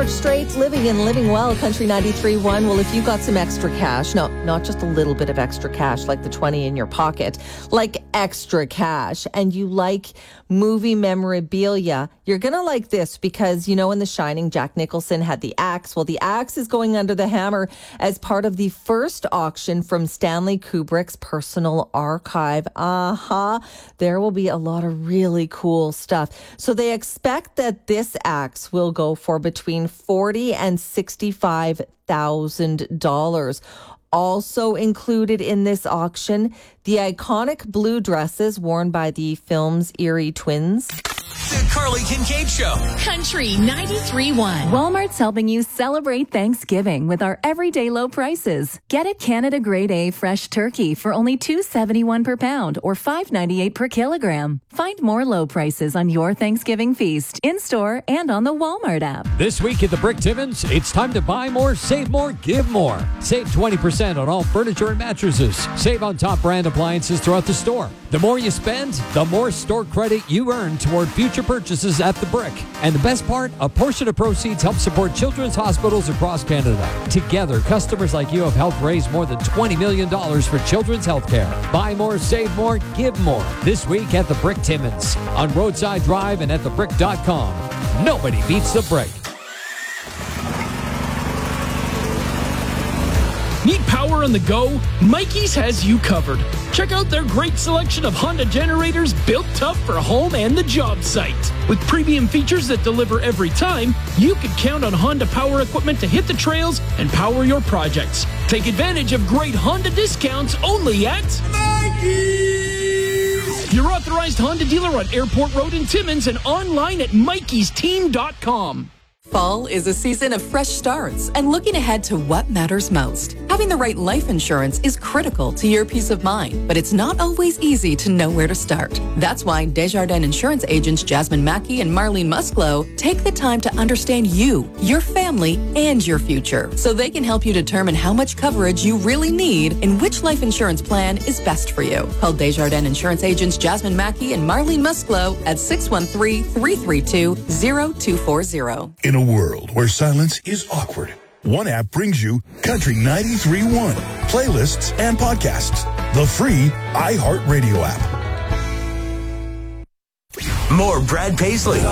George Strait, Living and Living Well, Country 93.1. Well, if you got some extra cash, no, not just a little bit of extra cash, like the 20 in your pocket, like extra cash, and you like movie memorabilia, you're going to like this because, you know, in The Shining, Jack Nicholson had the axe. Well, the axe is going under the hammer as part of the first auction from Stanley Kubrick's personal archive. There will be a lot of really cool stuff. So they expect that this axe will go for between $40,000 and $65,000. Also included in this auction, the iconic blue dresses worn by the film's Erie twins. The Carly Kincaid Show. Country 93.1. Walmart's helping you celebrate Thanksgiving with our everyday low prices. Get a Canada Grade A fresh turkey for only $2.71 per pound or $5.98 per kilogram. Find more low prices on your Thanksgiving feast in-store and on the Walmart app. This week at the Brick Timmins, it's time to buy more, save more, give more. Save 20% on all furniture and mattresses. Save on top brand appliances throughout the store. The more you spend, the more store credit you earn toward future purchases at the Brick. And the best part, a portion of proceeds help support children's hospitals across Canada. Together, customers like you have helped raise more than $20 million for children's health care. Buy more, save more, give more. This week at the Brick Timmins on Roadside Drive and at thebrick.com. Nobody beats the Brick. Need power on the go? Mikey's has you covered. Check out their great selection of Honda generators built tough for home and the job site. With premium features that deliver every time, you can count on Honda power equipment to hit the trails and power your projects. Take advantage of great Honda discounts only at Mikey's, your authorized Honda dealer on Airport Road in Timmins and online at Mikey'sTeam.com. Fall is a season of fresh starts and looking ahead to what matters most. Having the right life insurance is critical to your peace of mind, but it's not always easy to know where to start. That's why Desjardins Insurance agents Jasmine Mackey and Marlene Musclo take the time to understand you, your family, and your future, so they can help you determine how much coverage you really need and which life insurance plan is best for you. Call Desjardins Insurance agents Jasmine Mackey and Marlene Musclo at 613-332-0240. In a world where silence is awkward, one app brings you Country 93.1 playlists and podcasts. The free iHeartRadio app. More Brad Paisley.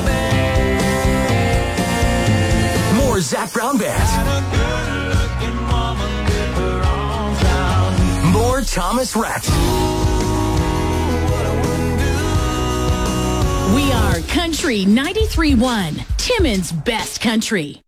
More Zach Brown Band. More Thomas Rhett. We are Country 93.1, Timmins' best country.